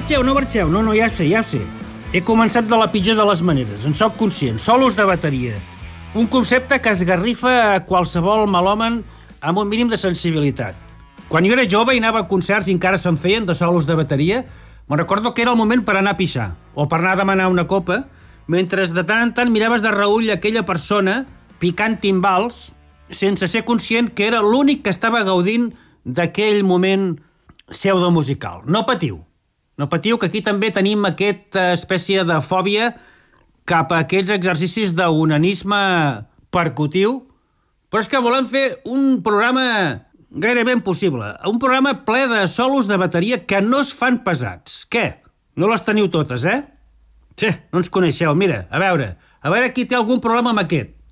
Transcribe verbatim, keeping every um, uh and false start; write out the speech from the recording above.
marxeu, no marxeu. No, no, ja sé, ja sé. He començat de la pitjor de les maneres, en sóc conscient. Solos de bateria. Un concepte que esgarrifa a qualsevol malòmen amb un mínim de sensibilitat. Quan jo era jove i anava a concerts i encara se'n feien de solos de bateria, me'n recordo que era el moment per anar a pixar o per anar a demanar una copa, mentre de tant en tant miraves de reüll aquella persona picant timbals sense ser conscient que era l'únic que estava gaudint d'aquell moment pseudomusical. No patiu. No patiu, que aquí també tenim aquesta espècie de fòbia cap a aquests exercicis d'onanisme percutiu, però és que volem fer un programa gairebé impossible, un programa ple de solos de bateria que no es fan pesats. Què? No les teniu totes, eh? Sí, no ens coneixeu. Mira, a veure, a veure qui té algun problema amb aquest.